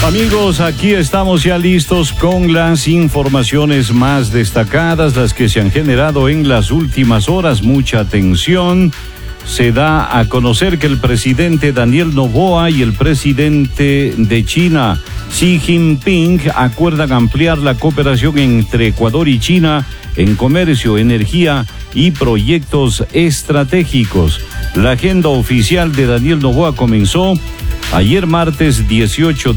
Amigos, aquí estamos ya listos con las informaciones más destacadas, las que se han generado en las últimas horas. Mucha atención. Se da a conocer que el presidente Daniel Noboa y el presidente de China, Xi Jinping, acuerdan ampliar la cooperación entre Ecuador y China en comercio, energía y proyectos estratégicos. La agenda oficial de Daniel Noboa comenzó ayer martes 18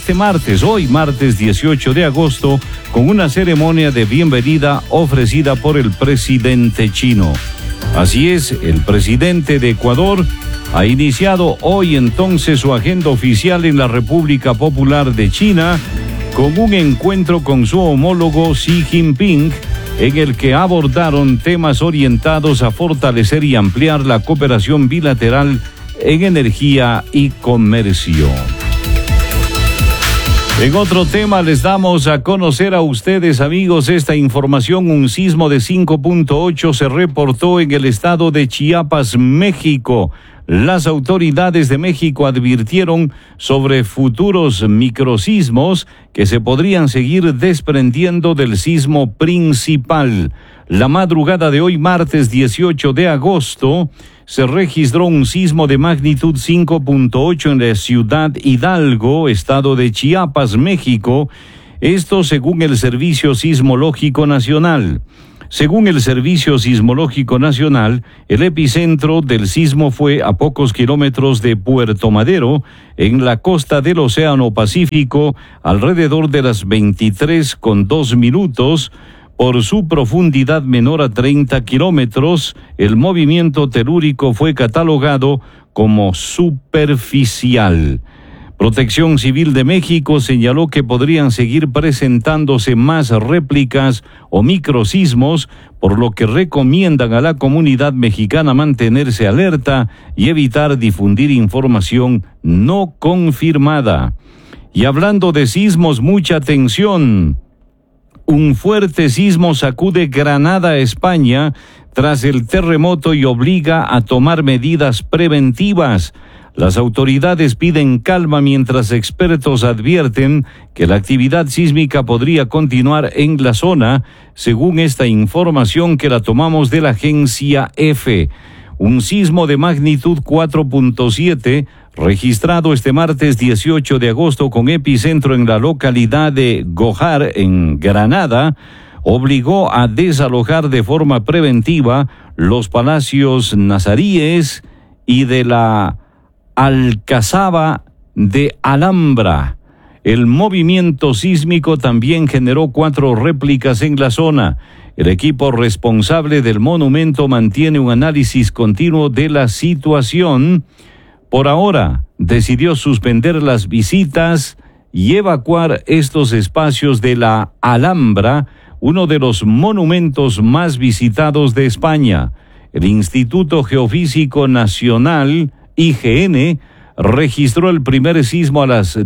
de agosto, con una ceremonia de bienvenida ofrecida por el presidente chino. Así es, el presidente de Ecuador ha iniciado hoy entonces su agenda oficial en la República Popular de China con un encuentro con su homólogo Xi Jinping, en el que abordaron temas orientados a fortalecer y ampliar la cooperación bilateral en energía y comercio. En otro tema les damos a conocer a ustedes, amigos, esta información. Un sismo de 5.8 se reportó en el estado de Chiapas, México. Las autoridades de México advirtieron sobre futuros microsismos que se podrían seguir desprendiendo del sismo principal. La madrugada de hoy, martes 18 de agosto, se registró un sismo de magnitud 5.8 en la ciudad Hidalgo, estado de Chiapas, México. Esto según el Servicio Sismológico Nacional. Según el Servicio Sismológico Nacional, el epicentro del sismo fue a pocos kilómetros de Puerto Madero, en la costa del Océano Pacífico, alrededor de las 23:02. Por su profundidad menor a 30 kilómetros, el movimiento telúrico fue catalogado como superficial. Protección Civil de México señaló que podrían seguir presentándose más réplicas o microsismos, por lo que recomiendan a la comunidad mexicana mantenerse alerta y evitar difundir información no confirmada. Y hablando de sismos, mucha atención. Un fuerte sismo sacude Granada, España, tras el terremoto y obliga a tomar medidas preventivas. Las autoridades piden calma mientras expertos advierten que la actividad sísmica podría continuar en la zona, según esta información que la tomamos de la agencia EFE. Un sismo de magnitud 4.7 registrado este martes 18 de agosto con epicentro en la localidad de Gojar, en Granada, obligó a desalojar de forma preventiva los palacios nazaríes y de la Alcazaba de Alhambra. El movimiento sísmico también generó 4 réplicas en la zona. El equipo responsable del monumento mantiene un análisis continuo de la situación. Por ahora, decidió suspender las visitas y evacuar estos espacios de la Alhambra, uno de los monumentos más visitados de España. El Instituto Geofísico Nacional, IGN, registró el primer sismo a las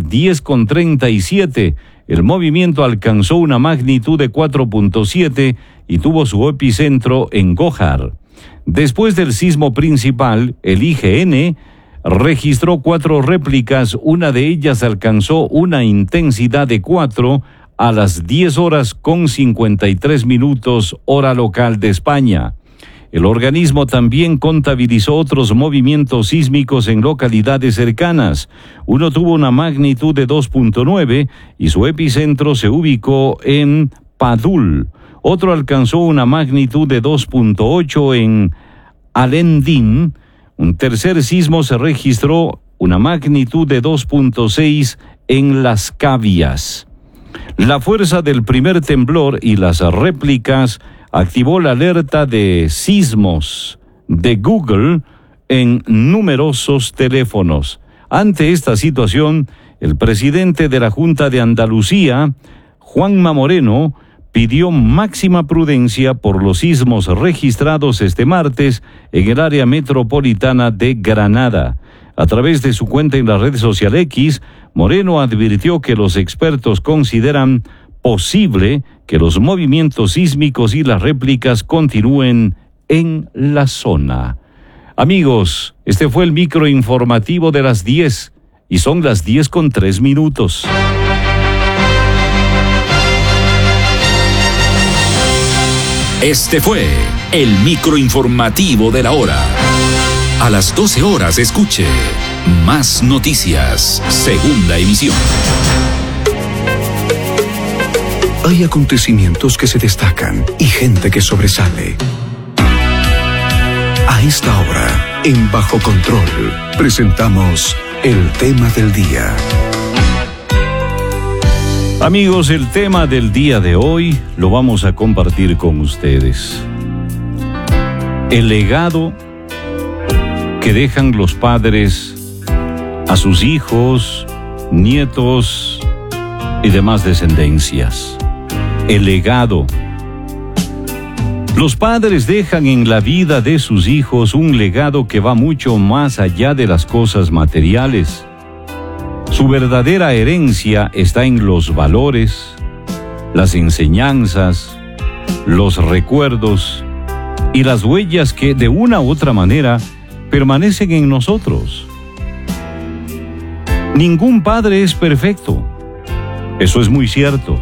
10:37. El movimiento alcanzó una magnitud de 4.7 y tuvo su epicentro en Gojar. Después del sismo principal, el IGN registró 4 réplicas. Una de ellas alcanzó una intensidad de 4 a las 10:53 hora local de España. El organismo también contabilizó otros movimientos sísmicos en localidades cercanas. Uno tuvo una magnitud de 2.9 y su epicentro se ubicó en Padul. Otro alcanzó una magnitud de 2.8 en Alendín. Un tercer sismo se registró una magnitud de 2.6 en Las Cabias. La fuerza del primer temblor y las réplicas activó la alerta de sismos de Google en numerosos teléfonos. Ante esta situación, el presidente de la Junta de Andalucía, Juanma Moreno, pidió máxima prudencia por los sismos registrados este martes en el área metropolitana de Granada. A través de su cuenta en la red social X, Moreno advirtió que los expertos consideran posible que los movimientos sísmicos y las réplicas continúen en la zona. Amigos, este fue el microinformativo de las 10 y son las 10:03. Este fue el microinformativo de la hora. A las 12 horas escuche Más Noticias, segunda emisión. Hay acontecimientos que se destacan y gente que sobresale. A esta hora, en Bajo Control, presentamos el tema del día. Amigos, el tema del día de hoy lo vamos a compartir con ustedes. El legado que dejan los padres a sus hijos, nietos y demás descendencias. El legado. Los padres dejan en la vida de sus hijos un legado que va mucho más allá de las cosas materiales. Su verdadera herencia está en los valores, las enseñanzas, los recuerdos y las huellas que de una u otra manera permanecen en nosotros. Ningún padre es perfecto. Eso es muy cierto.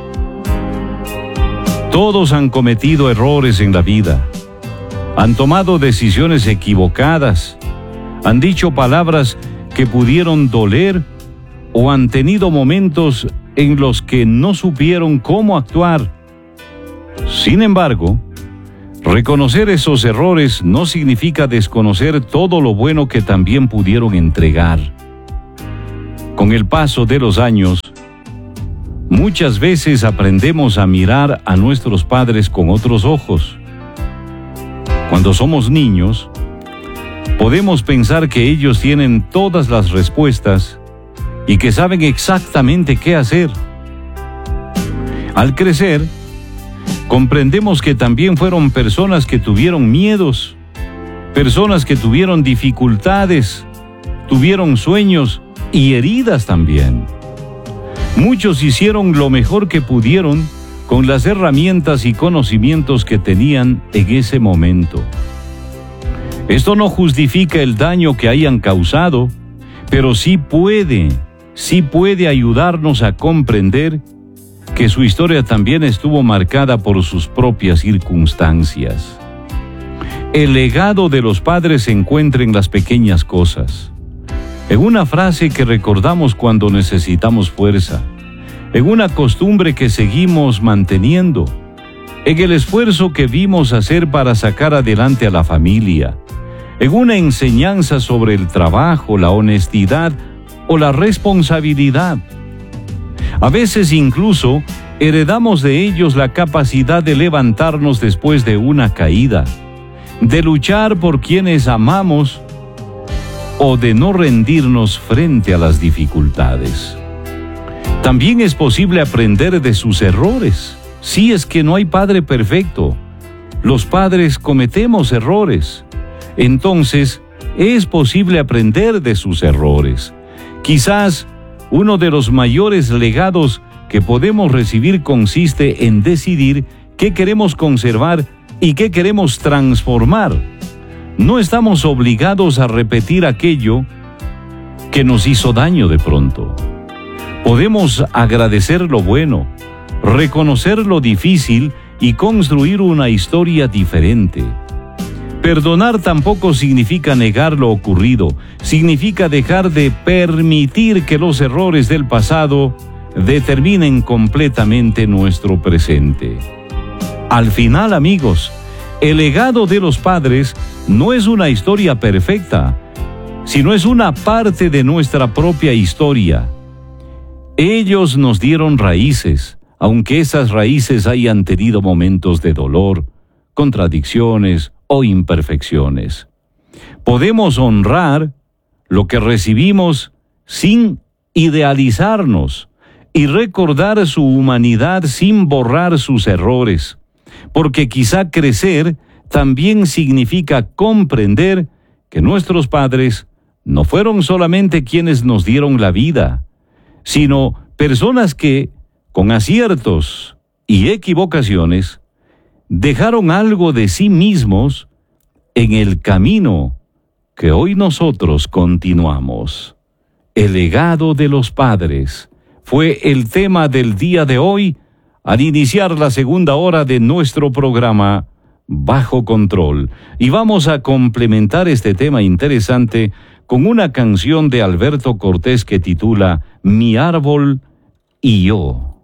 Todos han cometido errores en la vida. Han tomado decisiones equivocadas. Han dicho palabras que pudieron doler o han tenido momentos en los que no supieron cómo actuar. Sin embargo, reconocer esos errores no significa desconocer todo lo bueno que también pudieron entregar. Con el paso de los años, muchas veces aprendemos a mirar a nuestros padres con otros ojos. Cuando somos niños, podemos pensar que ellos tienen todas las respuestas y que saben exactamente qué hacer. Al crecer, comprendemos que también fueron personas que tuvieron miedos, personas que tuvieron dificultades, tuvieron sueños y heridas también. Muchos hicieron lo mejor que pudieron con las herramientas y conocimientos que tenían en ese momento. Esto no justifica el daño que hayan causado, pero sí puede ayudarnos a comprender que su historia también estuvo marcada por sus propias circunstancias. El legado de los padres se encuentra en las pequeñas cosas, en una frase que recordamos cuando necesitamos fuerza, en una costumbre que seguimos manteniendo, en el esfuerzo que vimos hacer para sacar adelante a la familia, en una enseñanza sobre el trabajo, la honestidad o la responsabilidad. A veces incluso heredamos de ellos la capacidad de levantarnos después de una caída, de luchar por quienes amamos o de no rendirnos frente a las dificultades. También es posible aprender de sus errores. Si es que no hay padre perfecto, los padres cometemos errores. Entonces, es posible aprender de sus errores. Quizás uno de los mayores legados que podemos recibir consiste en decidir qué queremos conservar y qué queremos transformar. No estamos obligados a repetir aquello que nos hizo daño de pronto. Podemos agradecer lo bueno, reconocer lo difícil y construir una historia diferente. Perdonar tampoco significa negar lo ocurrido, significa dejar de permitir que los errores del pasado determinen completamente nuestro presente. Al final, amigos, el legado de los padres no es una historia perfecta, sino es una parte de nuestra propia historia. Ellos nos dieron raíces, aunque esas raíces hayan tenido momentos de dolor, contradicciones o imperfecciones. Podemos honrar lo que recibimos sin idealizarnos y recordar su humanidad sin borrar sus errores, porque quizá crecer también significa comprender que nuestros padres no fueron solamente quienes nos dieron la vida, sino personas que, con aciertos y equivocaciones, dejaron algo de sí mismos en el camino que hoy nosotros continuamos. El legado de los padres fue el tema del día de hoy, al iniciar la segunda hora de nuestro programa Bajo Control. Y vamos a complementar este tema interesante con una canción de Alberto Cortés que titula Mi árbol y yo.